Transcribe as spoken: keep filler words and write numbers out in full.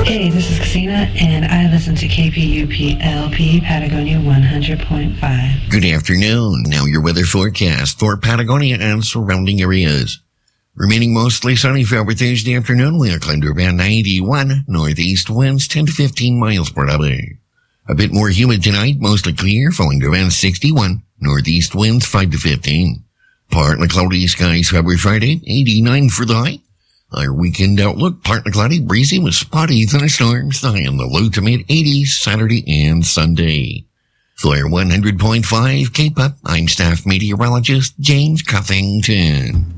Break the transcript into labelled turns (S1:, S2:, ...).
S1: Hey, this is Christina, and I listen to K P U P L P Patagonia one hundred point five.
S2: Good afternoon. Now your weather forecast for Patagonia and surrounding areas. Remaining mostly sunny for our Thursday afternoon. We'll climb to around ninety-one. Northeast winds ten to fifteen miles per hour. A bit more humid tonight, mostly clear, falling to around sixty-one. Northeast winds five to fifteen. Partly cloudy skies for every Friday, eighty-nine for the high. Our weekend outlook, partly cloudy, breezy with spotty thunderstorms, high in the low to mid eighties Saturday and Sunday. For one hundred point five K-Pop, I'm staff meteorologist James Cuffington.